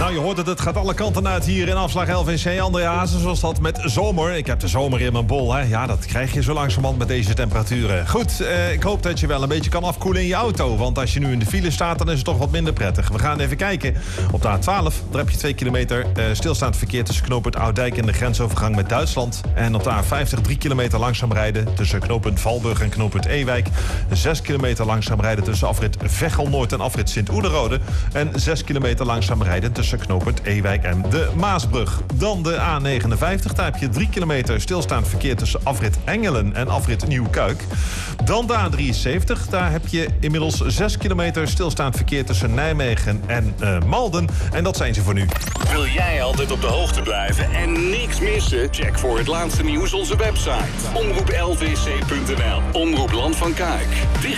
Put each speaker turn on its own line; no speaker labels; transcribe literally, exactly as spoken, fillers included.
Nou, je hoort het, het gaat alle kanten uit hier in afslag L V C. André Hazes, zoals dat met zomer. Ik heb de zomer in mijn bol, hè. Ja, dat krijg je zo langzamerhand met deze temperaturen. Goed, eh, ik hoop dat je wel een beetje kan afkoelen in je auto. Want als je nu in de file staat, dan is het toch wat minder prettig. We gaan even kijken. Op de A twaalf, daar heb je twee kilometer eh, stilstaand verkeer tussen knooppunt Oudijk en de grensovergang met Duitsland. En op de A vijftig, drie kilometer langzaam rijden tussen knooppunt Valburg en knooppunt Ewijk. zes kilometer langzaam rijden tussen afrit Veghel-Noord en afrit Sint-Oederode. En zes kilometer langzaam rijden tussen knooppunt Ewijk en de Maasbrug. Dan de A negenenvijftig, daar heb je drie kilometer stilstaand verkeer tussen afrit Engelen en afrit Nieuwkuik. Dan de A drieënzeventig, daar heb je inmiddels zes kilometer stilstaand verkeer tussen Nijmegen en uh, Malden. En dat zijn ze voor nu.
Wil jij altijd op de hoogte blijven en niks missen? Check voor het laatste nieuws onze website. omroep l v c punt n l. Omroep Land van Kuik. Dicht